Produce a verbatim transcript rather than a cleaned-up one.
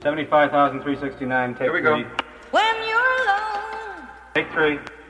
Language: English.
seventy-five thousand three hundred sixty-nine, take Here we go. three. When you're alone. Take three.